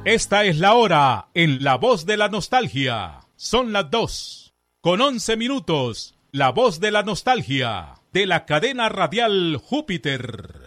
Esta es la hora en La Voz de la Nostalgia. Son las 2:11. La Voz de la Nostalgia, de la cadena radial Júpiter.